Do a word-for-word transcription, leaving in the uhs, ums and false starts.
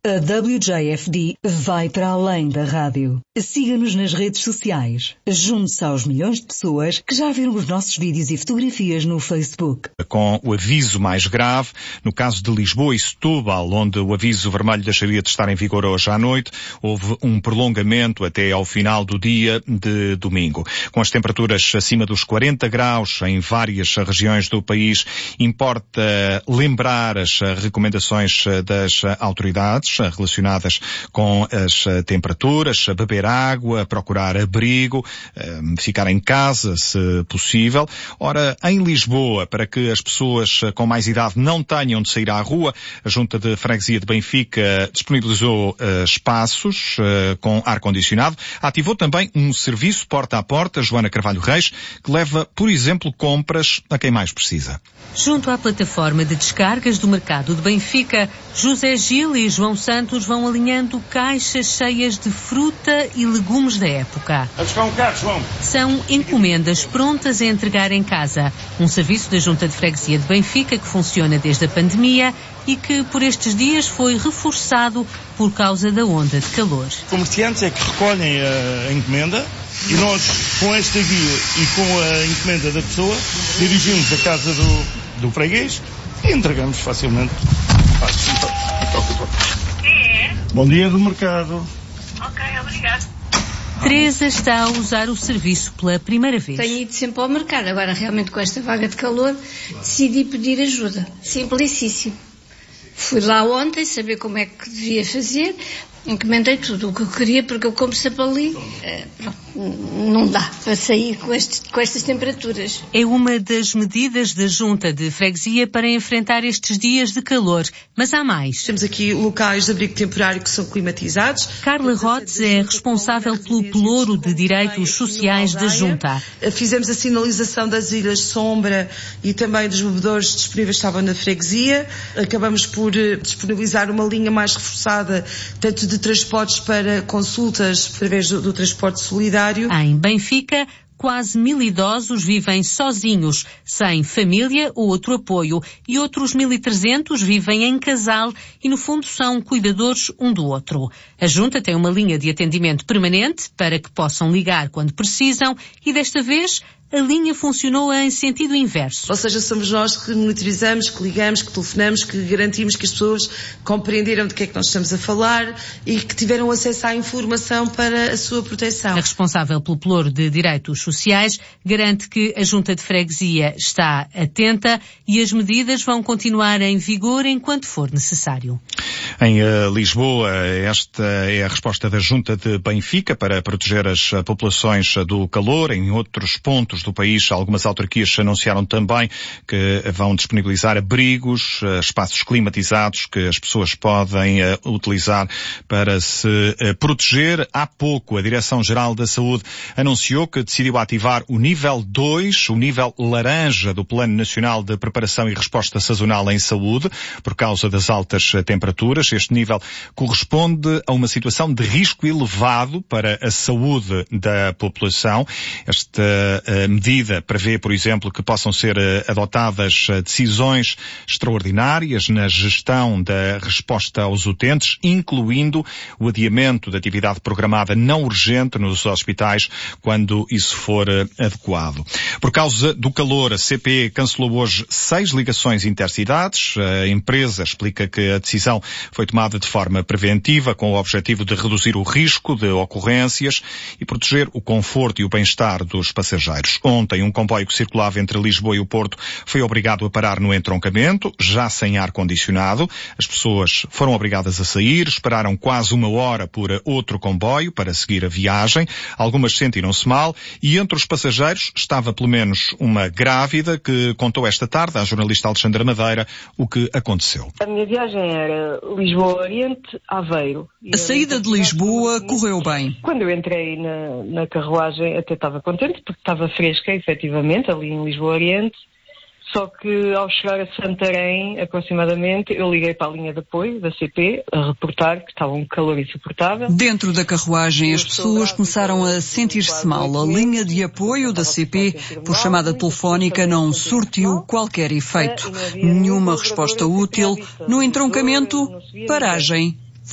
A W J F D vai para além da rádio. Siga-nos nas redes sociais. Junte-se aos milhões de pessoas que já viram os nossos vídeos e fotografias no Facebook. Com o aviso mais grave, no caso de Lisboa e Setúbal, onde o aviso vermelho deixaria de estar em vigor hoje à noite, houve um prolongamento até ao final do dia de domingo. Com as temperaturas acima dos quarenta graus em várias regiões do país, importa lembrar as recomendações das autoridades relacionadas com as temperaturas, beber água, procurar abrigo, ficar em casa, se possível. Ora, em Lisboa, para que as pessoas com mais idade não tenham de sair à rua, a Junta de Freguesia de Benfica disponibilizou uh, espaços uh, com ar-condicionado. Ativou também um serviço porta a porta, Joana Carvalho Reis, que leva, por exemplo, compras a quem mais precisa. Junto à plataforma de descargas do mercado de Benfica, José Gil e João Santos vão alinhando caixas cheias de fruta e legumes da época. A buscar um carro, João. São encomendas prontas a entregar em casa. Um serviço da Junta de Freguesia de Benfica que funciona desde a pandemia e que por estes dias foi reforçado por causa da onda de calor. Os comerciantes é que recolhem a encomenda e nós, com esta guia e com a encomenda da pessoa, dirigimos à casa do, do freguês e entregamos facilmente. É? Bom dia do mercado. Ok, obrigado. Teresa está a usar o serviço pela primeira vez. Tenho ido sempre ao mercado, agora realmente com esta vaga de calor decidi pedir ajuda. Simplicíssimo. Fui lá ontem saber como é que devia fazer, encomendei tudo o que eu queria, porque eu como sempre ali, é, pronto, não dá para sair com, este, com estas temperaturas. É uma das medidas da Junta de Freguesia para enfrentar estes dias de calor, mas há mais. Temos aqui locais de abrigo temporário que são climatizados. Carla Rotes é responsável pelo pelouro de direitos sociais da Junta. Fizemos a sinalização das ilhas Sombra e também dos bebedouros disponíveis estavam na freguesia. Acabamos por disponibilizar uma linha mais reforçada, tanto de transportes para consultas através do, do transporte solidário. Em Benfica, quase mil idosos vivem sozinhos, sem família ou outro apoio, e outros mil e trezentos vivem em casal e, no fundo, são cuidadores um do outro. A Junta tem uma linha de atendimento permanente para que possam ligar quando precisam e, desta vez, a linha funcionou em sentido inverso. Ou seja, somos nós que monitorizamos, que ligamos, que telefonamos, que garantimos que as pessoas compreenderam de que é que nós estamos a falar e que tiveram acesso à informação para a sua proteção. A responsável pelo pelouro de direitos sociais garante que a Junta de Freguesia está atenta e as medidas vão continuar em vigor enquanto for necessário. Em uh, Lisboa, esta é a resposta da Junta de Benfica para proteger as populações do calor. Em outros pontos do país, algumas autarquias anunciaram também que vão disponibilizar abrigos, uh, espaços climatizados que as pessoas podem uh, utilizar para se uh, proteger. Há pouco, a Direção-Geral da Saúde anunciou que decidiu ativar o nível dois, o nível laranja do Plano Nacional de Preparação e Resposta Sazonal em Saúde, por causa das altas temperaturas. Este nível corresponde a uma situação de risco elevado para a saúde da população. Esta uh, medida prevê, por exemplo, que possam ser uh, adotadas uh, decisões extraordinárias na gestão da resposta aos utentes, incluindo o adiamento da atividade programada não urgente nos hospitais, quando isso for uh, adequado. Por causa do calor, a C P E cancelou hoje seis ligações intercidades. A empresa explica que a decisão foi tomada de forma preventiva, com o objetivo de reduzir o risco de ocorrências e proteger o conforto e o bem-estar dos passageiros. Ontem, um comboio que circulava entre Lisboa e o Porto foi obrigado a parar no entroncamento, já sem ar-condicionado. As pessoas foram obrigadas a sair, esperaram quase uma hora por outro comboio para seguir a viagem. Algumas sentiram-se mal e entre os passageiros estava pelo menos uma grávida que contou esta tarde à jornalista Alexandra Madeira o que aconteceu. A minha viagem era Lisboa-Oriente, Aveiro. A saída de Lisboa correu bem. Quando eu entrei na, na carruagem até estava contente, porque estava fresca, efetivamente, ali em Lisboa-Oriente. Só que ao chegar a Santarém, aproximadamente, eu liguei para a linha de apoio da C P a reportar que estava um calor insuportável. Dentro da carruagem, as pessoas começaram a sentir-se mal. A linha de apoio da C P, por chamada telefónica, não surtiu qualquer efeito. Nenhuma resposta útil. No entroncamento, paragem